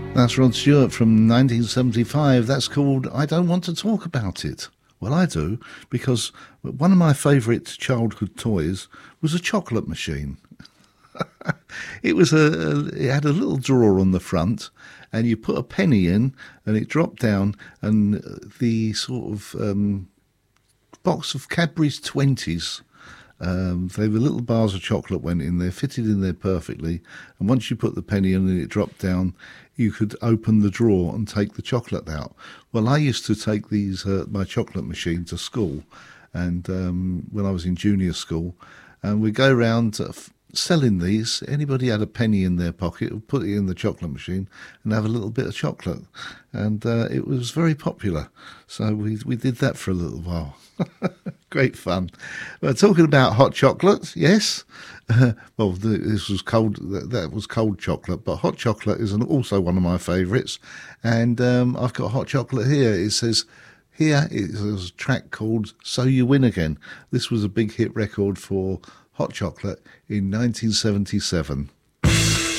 That's Rod Stewart from 1975. That's called I Don't Want to Talk About It. Well, I do, because one of my favourite childhood toys was a chocolate machine. It had a little drawer on the front, and you put a penny in, and it dropped down, and the sort of box of Cadbury's 20s. They were little bars of chocolate went in there, fitted in there perfectly, and once you put the penny in and it dropped down, you could open the drawer and take the chocolate out. Well, I used to take my chocolate machine to school, and when I was in junior school, and we'd go around selling these. Anybody had a penny in their pocket would put it in the chocolate machine and have a little bit of chocolate, and it was very popular. So we did that for a little while. Great fun. Well, talking about hot chocolate, yes. Well, this was cold. That was cold chocolate, but hot chocolate is also one of my favourites. And I've got hot chocolate here. It says here is a track called "So You Win Again." This was a big hit record for Hot Chocolate in 1977.